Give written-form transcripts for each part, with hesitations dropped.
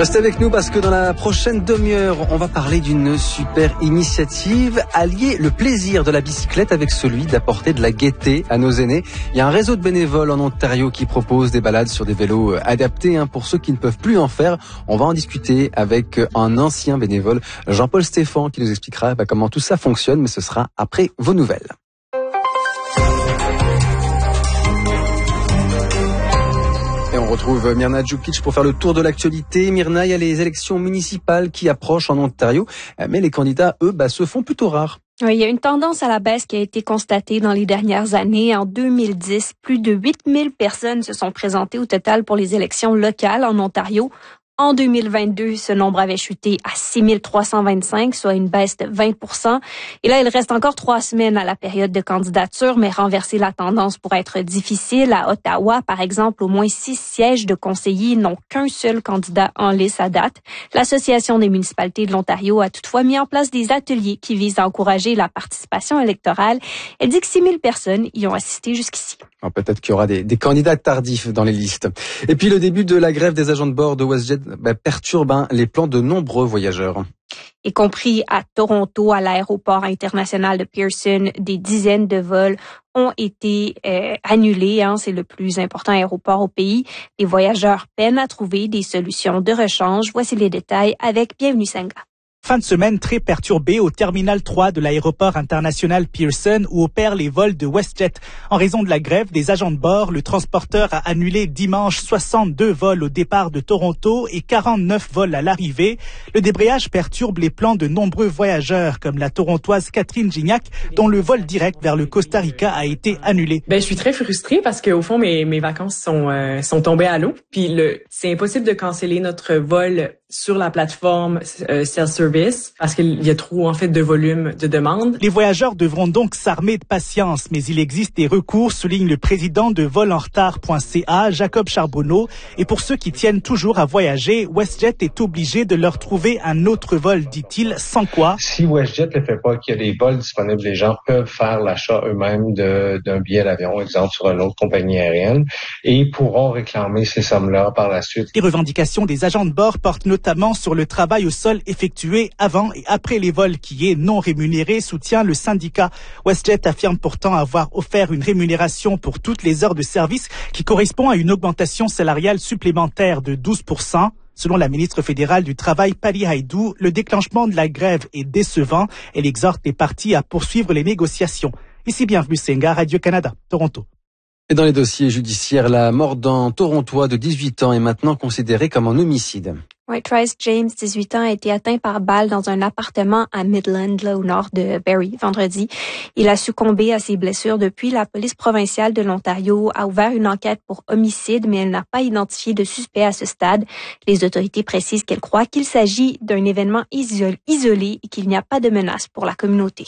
Restez avec nous parce que dans la prochaine demi-heure, on va parler d'une super initiative, allier le plaisir de la bicyclette avec celui d'apporter de la gaieté à nos aînés. Il y a un réseau de bénévoles en Ontario qui propose des balades sur des vélos adaptés pour ceux qui ne peuvent plus en faire. On va en discuter avec un ancien bénévole, Jean-Paul Stéphan, qui nous expliquera comment tout ça fonctionne, mais ce sera après vos nouvelles. Et on retrouve Mirna Djukic pour faire le tour de l'actualité. Mirna, il y a les élections municipales qui approchent en Ontario, mais les candidats, eux, se font plutôt rares. Oui, il y a une tendance à la baisse qui a été constatée dans les dernières années. En 2010, plus de 8000 personnes se sont présentées au total pour les élections locales en Ontario. En 2022, ce nombre avait chuté à 6325, soit une baisse de 20%. Et là, il reste encore 3 semaines à la période de candidature, mais renverser la tendance pourrait être difficile. À Ottawa, par exemple, au moins 6 sièges de conseillers n'ont qu'un seul candidat en lice à date. L'Association des municipalités de l'Ontario a toutefois mis en place des ateliers qui visent à encourager la participation électorale. Elle dit que 6000 personnes y ont assisté jusqu'ici. Alors peut-être qu'il y aura des candidats tardifs dans les listes. Et puis le début de la grève des agents de bord de WestJet perturbe les plans de nombreux voyageurs. Y compris à Toronto, à l'aéroport international de Pearson, des dizaines de vols ont été annulés. C'est le plus important aéroport au pays. Les voyageurs peinent à trouver des solutions de rechange. Voici les détails avec Bienvenue Senga. Fin de semaine très perturbée au terminal 3 de l'aéroport international Pearson où opèrent les vols de WestJet. En raison de la grève des agents de bord, le transporteur a annulé dimanche 62 vols au départ de Toronto et 49 vols à l'arrivée. Le débrayage perturbe les plans de nombreux voyageurs comme la torontoise Catherine Gignac dont le vol direct vers le Costa Rica a été annulé. Je suis très frustrée parce qu'au fond mes vacances sont tombées à l'eau. Puis c'est impossible de canceller notre vol sur la plateforme self-service parce qu'il y a trop en fait de volume de demandes. Les voyageurs devront donc s'armer de patience, mais il existe des recours, souligne le président de volenretard.ca, Jacob Charbonneau. Et pour ceux qui tiennent toujours à voyager, WestJet est obligé de leur trouver un autre vol, dit-il, sans quoi. Si WestJet ne le fait pas, qu'il y a des vols disponibles, les gens peuvent faire l'achat eux-mêmes d'un billet d'avion, exemple sur une autre compagnie aérienne, et pourront réclamer ces sommes-là par la suite. Les revendications des agents de bord portent notamment sur le travail au sol effectué avant et après les vols qui est non rémunéré, soutient le syndicat. WestJet affirme pourtant avoir offert une rémunération pour toutes les heures de service qui correspond à une augmentation salariale supplémentaire de 12%. Selon la ministre fédérale du Travail, Patty Hajdu, le déclenchement de la grève est décevant. Elle exhorte les parties à poursuivre les négociations. Ici Bienvenue Senga, Radio-Canada, Toronto. Et dans les dossiers judiciaires, la mort d'un Torontois de 18 ans est maintenant considérée comme un homicide. Oui, Trice James, 18 ans, a été atteint par balle dans un appartement à Midland, au nord de Barrie, vendredi. Il a succombé à ses blessures depuis. La police provinciale de l'Ontario a ouvert une enquête pour homicide, mais elle n'a pas identifié de suspect à ce stade. Les autorités précisent qu'elles croient qu'il s'agit d'un événement isolé et qu'il n'y a pas de menace pour la communauté.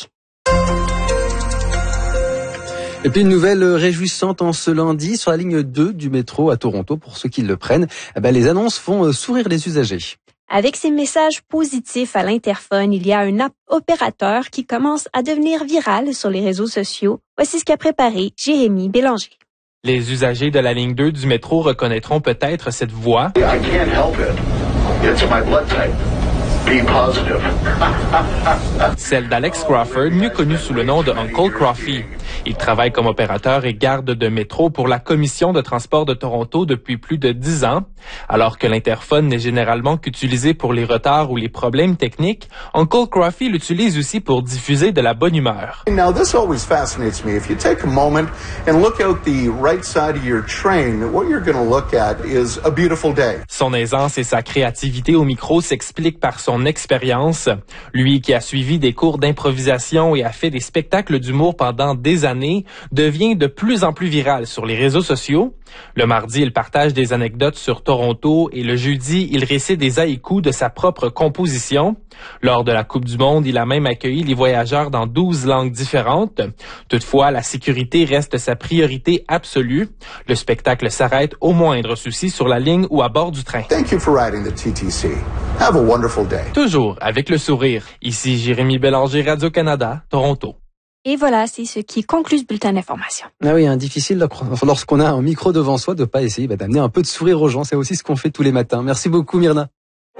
Et puis une nouvelle réjouissante en ce lundi sur la ligne 2 du métro à Toronto. Pour ceux qui le prennent, les annonces font sourire les usagers. Avec ces messages positifs à l'interphone, il y a un opérateur qui commence à devenir viral sur les réseaux sociaux. Voici ce qu'a préparé Jérémy Bélanger. Les usagers de la ligne 2 du métro reconnaîtront peut-être cette voix. I can't help it. It's my blood type. Be positive. Celle d'Alex Crawford, mieux connu sous le nom de Uncle Crawfy. Il travaille comme opérateur et garde de métro pour la Commission de transport de Toronto depuis plus de 10 ans. Alors que l'interphone n'est généralement qu'utilisé pour les retards ou les problèmes techniques, Uncle Crawfy l'utilise aussi pour diffuser de la bonne humeur. Now this always fascinates me. If you take a moment and look out the right side of your train, what you're going to look at is a beautiful day. Son aisance et sa créativité au micro s'expliquent par son expérience. Lui qui a suivi des cours d'improvisation et a fait des spectacles d'humour pendant des années, devient de plus en plus viral sur les réseaux sociaux. Le mardi, il partage des anecdotes sur Toronto et le jeudi, il récite des haïkus de sa propre composition. Lors de la Coupe du Monde, il a même accueilli les voyageurs dans 12 langues différentes. Toutefois, la sécurité reste sa priorité absolue. Le spectacle s'arrête au moindre souci sur la ligne ou à bord du train. Thank you for riding the TTC. Have a wonderful day. Toujours avec le sourire. Ici Jérémy Bélanger, Radio-Canada, Toronto. Et voilà, c'est ce qui conclut ce bulletin d'information. Ah oui, difficile lorsqu'on a un micro devant soi de pas essayer d'amener un peu de sourire aux gens. C'est aussi ce qu'on fait tous les matins. Merci beaucoup Myrna.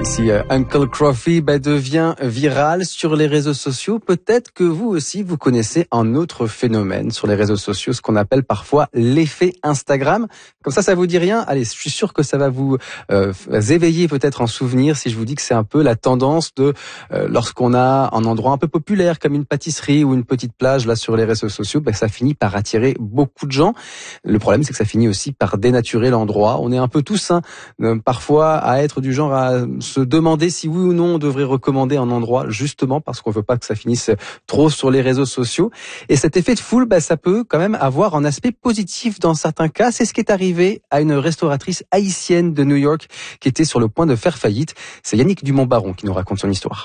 Si Uncle Croffy devient viral sur les réseaux sociaux, peut-être que vous aussi vous connaissez un autre phénomène sur les réseaux sociaux, ce qu'on appelle parfois l'effet Instagram. Comme ça vous dit rien? Allez, je suis sûr que ça va vous éveiller peut-être en souvenir si je vous dis que c'est un peu la tendance de lorsqu'on a un endroit un peu populaire comme une pâtisserie ou une petite plage là sur les réseaux sociaux, ça finit par attirer beaucoup de gens. Le problème, c'est que ça finit aussi par dénaturer l'endroit. On est un peu tous parfois à être du genre à se demander si oui ou non on devrait recommander un endroit justement parce qu'on veut pas que ça finisse trop sur les réseaux sociaux. Et cet effet de foule, ça peut quand même avoir un aspect positif dans certains cas. C'est ce qui est arrivé à une restauratrice haïtienne de New York qui était sur le point de faire faillite. C'est Yannick Dumont-Baron qui nous raconte son histoire.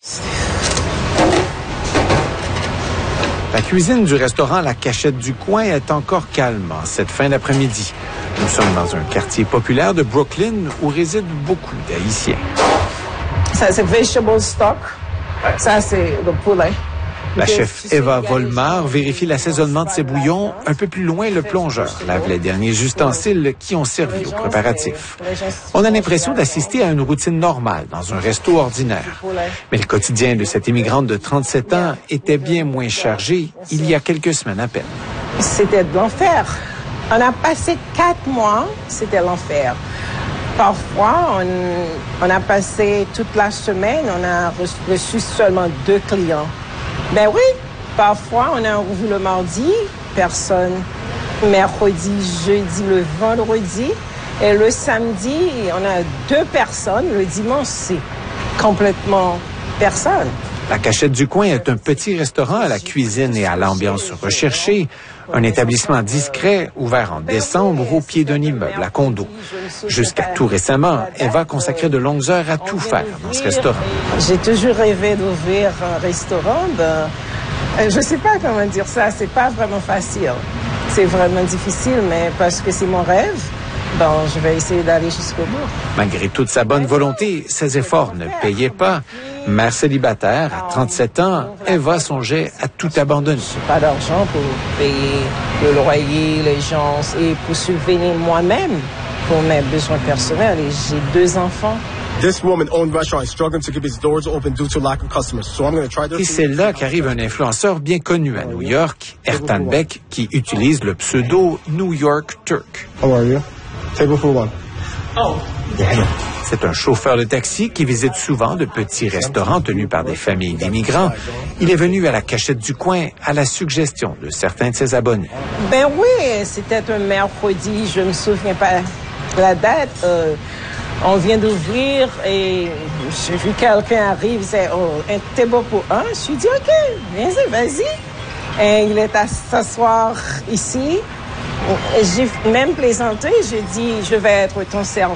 La cuisine du restaurant La Cachette du Coin est encore calme en cette fin d'après-midi. Nous sommes dans un quartier populaire de Brooklyn où résident beaucoup d'Haïtiens. Ça, c'est vegetable stock. Ça, c'est le poulet. La chef Eva Volmar vérifie l'assaisonnement de ses bouillons. Un peu plus loin, le plongeur lave les derniers ustensiles qui ont servi aux préparatifs. On a l'impression d'assister à une routine normale dans un resto ordinaire. Mais le quotidien de cette immigrante de 37 ans était bien moins chargé il y a quelques semaines à peine. C'était de l'enfer. On a passé 4 mois, c'était l'enfer. Parfois, on a passé toute la semaine, on a reçu seulement 2 clients. Ben oui, parfois, on a ouvert le mardi, personne. Mercredi, jeudi, le vendredi. Et le samedi, on a 2 personnes. Le dimanche, c'est complètement personne. La Cachette du Coin est un petit restaurant à la cuisine et à l'ambiance recherchée. Un établissement discret, ouvert en décembre au pied d'un immeuble à condo. Jusqu'à tout récemment, Eva consacrait de longues heures à tout faire dans ce restaurant. J'ai toujours rêvé d'ouvrir un restaurant. Je sais pas comment dire ça, c'est pas vraiment facile. C'est vraiment difficile, mais parce que c'est mon rêve, je vais essayer d'aller jusqu'au bout. Malgré toute sa bonne volonté, ses efforts ne payaient pas. Mère célibataire, à 37 ans, Eva songeait à tout abandonner. J'ai pas d'argent pour payer le loyer, les gens, et pour subvenir moi-même pour mes besoins personnels. Et j'ai 2 enfants. Et c'est là qu'arrive un influenceur bien connu à New York, Ertan Beck, qui utilise le pseudo New York Turk. How are you? Table for one. Oh. C'est un chauffeur de taxi qui visite souvent de petits restaurants tenus par des familles d'immigrants. Il est venu à la Cachette du Coin à la suggestion de certains de ses abonnés. Ben oui, c'était un mercredi, je me souviens pas la date. On vient d'ouvrir et j'ai vu quelqu'un arrive, c'est un table pour 1. Je suis dit, OK, vas-y. Et il est à s'asseoir ici. J'ai même plaisanté, j'ai dit, je vais être ton serveur.